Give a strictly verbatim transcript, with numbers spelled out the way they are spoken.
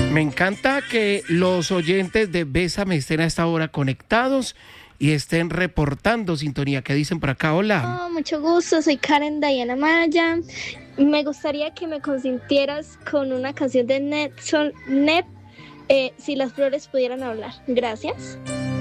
Me encanta que los oyentes de Bésame estén a esta hora conectados y estén reportando sintonía. ¿Qué dicen por acá? Hola. Oh, mucho gusto, soy Karen Diana Maya. Me gustaría que me consintieras con una canción de Nelson Ned, eh, si las flores pudieran hablar. Gracias.